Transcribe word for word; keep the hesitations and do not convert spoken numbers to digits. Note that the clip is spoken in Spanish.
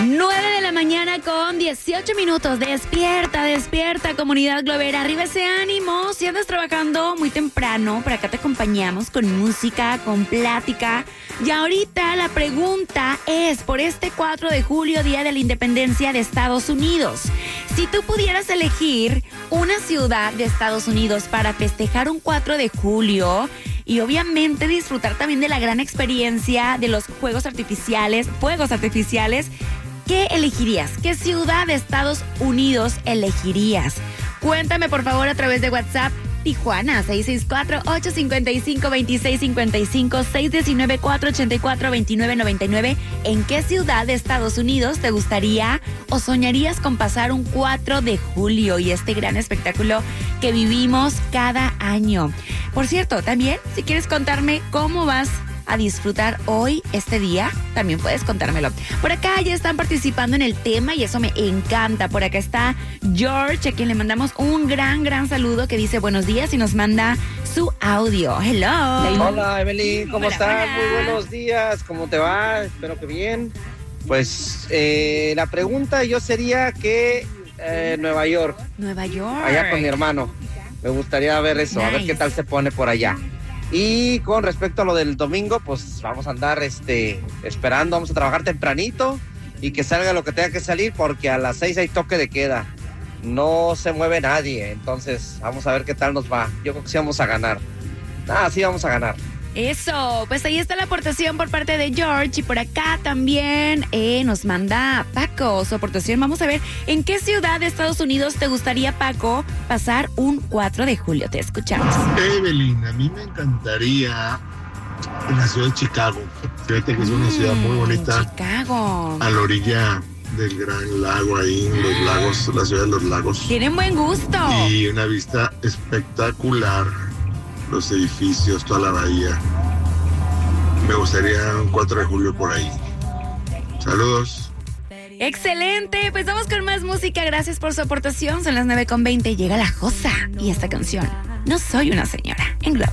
nueve de la mañana con dieciocho minutos. Despierta, despierta, comunidad globera. Arriba ese ánimo. Si andas trabajando muy temprano, por acá te acompañamos con música, con plática. Y ahorita la pregunta es, por este cuatro de julio, Día de la Independencia de Estados Unidos, si tú pudieras elegir una ciudad de Estados Unidos para festejar un cuatro de julio y obviamente disfrutar también de la gran experiencia de los juegos artificiales, fuegos artificiales, ¿qué elegirías? ¿Qué ciudad de Estados Unidos elegirías? Cuéntame por favor a través de WhatsApp. Tijuana, seis seis cuatro, ocho cinco cinco, dos seis cinco cinco, seis uno nueve, cuatro ocho cuatro, dos nueve nueve nueve. ¿En qué ciudad de Estados Unidos te gustaría o soñarías con pasar un cuatro de julio y este gran espectáculo que vivimos cada año? Por cierto, también, si quieres contarme cómo vas a disfrutar hoy, este día, también puedes contármelo. Por acá ya están participando en el tema y eso me encanta. Por acá está George, a quien le mandamos un gran, gran saludo, que dice buenos días y nos manda su audio. Hello. Hola, Emily, ¿cómo Hola, estás? hola. Muy buenos días, ¿cómo te va? Espero que bien. Pues eh, la pregunta yo sería que eh, Nueva York, Nueva York. allá con mi hermano. Me gustaría ver eso, Nice. a ver qué tal se pone por allá. Y con respecto a lo del domingo, pues vamos a andar este, esperando, vamos a trabajar tempranito y que salga lo que tenga que salir, porque a las seis hay toque de queda. No se mueve nadie, entonces vamos a ver qué tal nos va. Yo creo que sí vamos a ganar. Ah, sí vamos a ganar. Eso, pues ahí está la aportación por parte de George y por acá también eh, nos manda Paco su aportación. Vamos a ver, ¿en qué ciudad de Estados Unidos te gustaría, Paco, pasar un cuatro de julio? Te escuchamos. Evelyn, a mí me encantaría en la ciudad de Chicago. Fíjate que es una ciudad muy bonita, Chicago. a la orilla del gran lago ahí, los lagos, la ciudad de los lagos. Tienen buen gusto. Y una vista espectacular, los edificios, toda la bahía. Me gustaría un cuatro de julio por ahí. Saludos. Excelente, pues vamos con más música. Gracias por su aportación. Son las nueve con veinte. Llega La Josa y esta canción, No Soy Una Señora, en Globo.